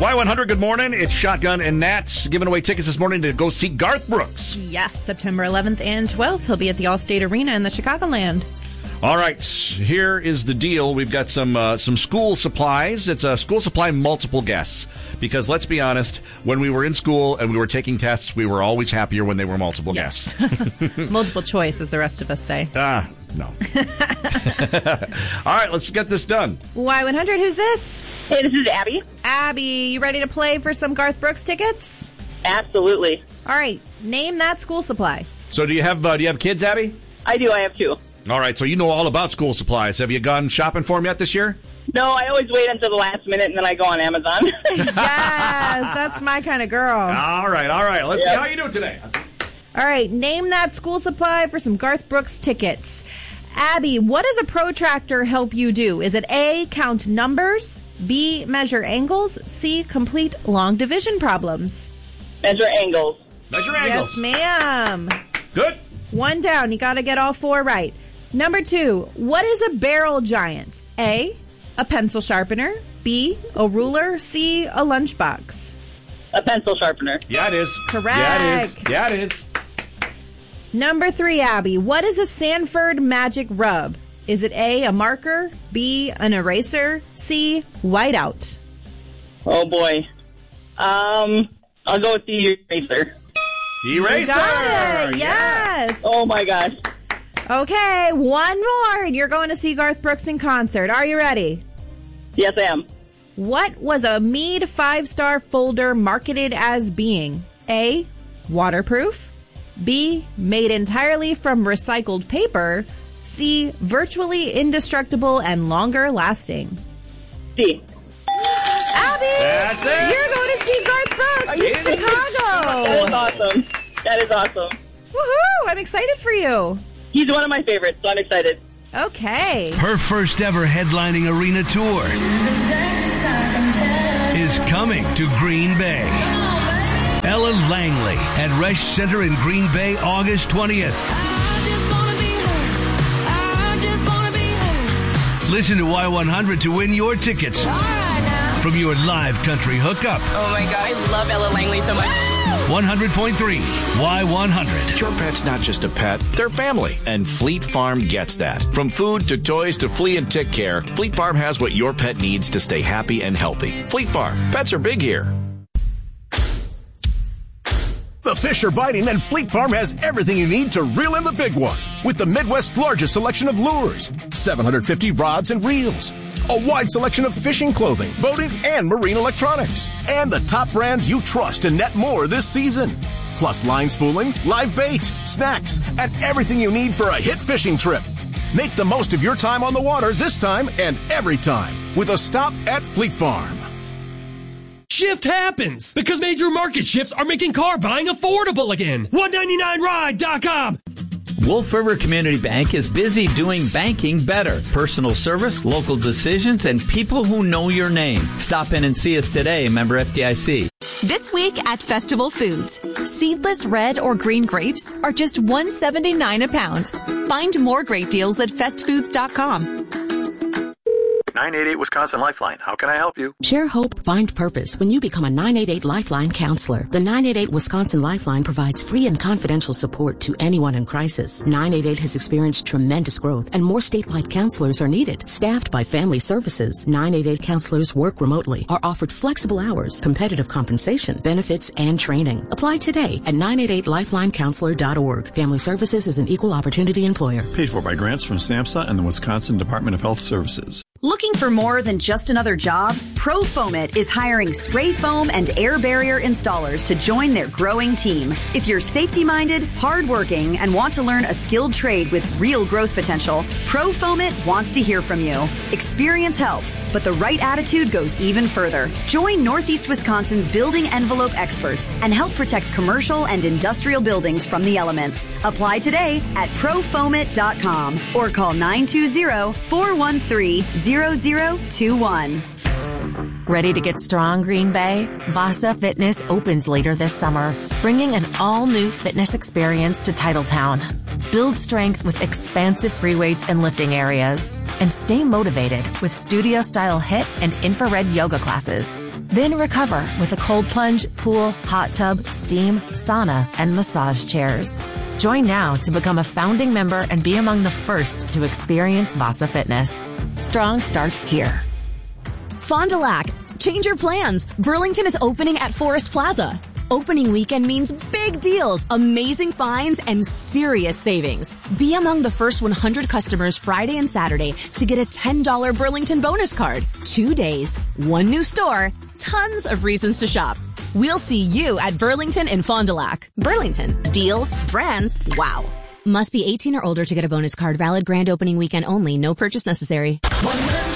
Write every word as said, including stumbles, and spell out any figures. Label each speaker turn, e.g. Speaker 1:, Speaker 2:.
Speaker 1: Y one hundred, good morning. It's Shotgun and Nats giving away tickets this morning to go see Garth Brooks.
Speaker 2: Yes, September eleventh and twelfth. He'll be at the Allstate Arena in the Chicagoland.
Speaker 1: All right, here is the deal. We've got some uh, some school supplies. It's a school supply multiple guess. Because let's be honest, when we were in school and we were taking tests, we were always happier when they were multiple
Speaker 2: yes.
Speaker 1: guess.
Speaker 2: Multiple choice, as the rest of us say.
Speaker 1: Ah, no. All right, let's get this done.
Speaker 2: Y one hundred, who's this?
Speaker 3: Hey, this is Abby.
Speaker 2: Abby, you ready to play for some Garth Brooks tickets?
Speaker 3: Absolutely.
Speaker 2: All right, name that school supply.
Speaker 1: So do you have uh, do you have kids, Abby?
Speaker 3: I do. I have two.
Speaker 1: All right, so you know all about school supplies. Have you gone shopping for them yet this year?
Speaker 3: No, I always wait until the last minute and then I go on Amazon.
Speaker 2: Yes, that's my kind of girl.
Speaker 1: All right, all right. Let's
Speaker 3: Yep.
Speaker 1: see how you do today.
Speaker 2: All right, name that school supply for some Garth Brooks tickets. Abby, what does a protractor help you do? Is it A, count numbers, B, measure angles, C, complete long division problems?
Speaker 3: Measure angles.
Speaker 1: Measure angles.
Speaker 2: Yes, ma'am.
Speaker 1: Good.
Speaker 2: One down. You got to get all four right. Number two, what is a barrel giant? A, a pencil sharpener, B, a ruler, C, a lunchbox.
Speaker 3: A pencil sharpener.
Speaker 1: Yeah, it is.
Speaker 2: Correct.
Speaker 1: Yeah, it is. Yeah, it is.
Speaker 2: Number three, Abby, what is a Sanford magic rub? Is it A, a marker, B, an eraser, C, whiteout?
Speaker 3: Oh, boy. Um, I'll go with the eraser.
Speaker 1: Eraser.
Speaker 2: You got it.
Speaker 1: Yeah.
Speaker 2: Yes.
Speaker 3: Oh, my gosh.
Speaker 2: Okay, one more, and you're going to see Garth Brooks in concert. Are you ready?
Speaker 3: Yes, I am.
Speaker 2: What was a Mead five-star folder marketed as being? A, waterproof, B, made entirely from recycled paper, C, virtually indestructible and longer lasting.
Speaker 3: C.
Speaker 2: Abby!
Speaker 1: That's it.
Speaker 2: You're going to see Garth Brooks
Speaker 3: Are you
Speaker 2: in
Speaker 3: serious?
Speaker 2: Chicago!
Speaker 3: That is awesome. That is awesome.
Speaker 2: Woohoo! I'm excited for you.
Speaker 3: He's one of my favorites, so I'm excited.
Speaker 2: Okay.
Speaker 4: Her first ever headlining arena tour is coming to Green Bay. Ella Langley at Resch Center in Green Bay, August twentieth. Listen to Y one hundred to win your tickets from your live country hookup.
Speaker 5: Oh my God, I love Ella Langley so much.
Speaker 4: one hundred point three Y one hundred.
Speaker 6: Your pet's not just a pet, they're family. And Fleet Farm gets that. From food to toys to flea and tick care, Fleet Farm has what your pet needs to stay happy and healthy. Fleet Farm. Pets are big here.
Speaker 7: The fish are biting, and Fleet Farm has everything you need to reel in the big one. With the Midwest's largest selection of lures, seven hundred fifty rods and reels, a wide selection of fishing clothing, boating, and marine electronics, and the top brands you trust to net more this season. Plus line spooling, live bait, snacks, and everything you need for a hit fishing trip. Make the most of your time on the water this time and every time with a stop at Fleet Farm.
Speaker 8: Shift happens because major market shifts are making car buying affordable again. one ninety-nine ride dot com.
Speaker 9: Wolf River Community Bank is busy doing banking better. Personal service, local decisions, and people who know your name. Stop in and see us today, member F D I C.
Speaker 10: This week at Festival Foods, seedless red or green grapes are just one dollar and seventy-nine cents a pound. Find more great deals at fest foods dot com.
Speaker 11: nine eight eight Wisconsin Lifeline. How can I help you?
Speaker 12: Share hope, find purpose when you become a nine eight eight Lifeline counselor. The nine eight eight Wisconsin Lifeline provides free and confidential support to anyone in crisis. nine eight eight has experienced tremendous growth and more statewide counselors are needed. Staffed by Family Services, nine eight eight counselors work remotely, are offered flexible hours, competitive compensation, benefits, and training. Apply today at nine eight eight lifeline counselor dot org. Family Services is an equal opportunity employer.
Speaker 11: Paid for by grants from SNAPSA and the Wisconsin Department of Health Services.
Speaker 13: Looking for more than just another job? ProFoamit is hiring spray foam and air barrier installers to join their growing team. If you're safety-minded, hardworking, and want to learn a skilled trade with real growth potential, ProFoamit wants to hear from you. Experience helps, but the right attitude goes even further. Join Northeast Wisconsin's building envelope experts and help protect commercial and industrial buildings from the elements. Apply today at pro foamit dot com or call nine two zero, four one three, zero zero two one.
Speaker 14: Ready to get strong, Green Bay? Vasa Fitness opens later this summer, bringing an all-new fitness experience to Titletown. Build strength with expansive free weights and lifting areas, and stay motivated with studio-style HIIT and infrared yoga classes. Then recover with a cold plunge, pool, hot tub, steam, sauna, and massage chairs. Join now to become a founding member and be among the first to experience Vasa Fitness. Strong starts here.
Speaker 15: Fond du Lac. Change your plans. Burlington is opening at Forest Plaza. Opening weekend means big deals, amazing finds, and serious savings. Be among the first one hundred customers Friday and Saturday to get a ten dollars Burlington bonus card. Two days, one new store, tons of reasons to shop. We'll see you at Burlington in Fond du Lac. Burlington. Deals, brands, wow. Must be eighteen or older to get a bonus card. Valid grand opening weekend only. No purchase necessary.